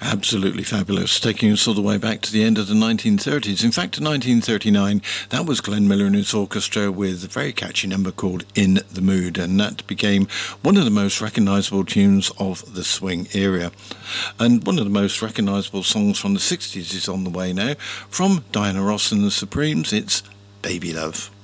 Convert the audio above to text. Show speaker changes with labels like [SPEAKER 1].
[SPEAKER 1] Absolutely fabulous, taking us all the way back to the end of the 1930s. In fact, in 1939, that was Glenn Miller and his orchestra with a very catchy number called In the Mood, and that became one of the most recognisable tunes of the swing era. And one of the most recognisable songs from the 60s is on the way now. From Diana Ross and the Supremes, it's Baby Love.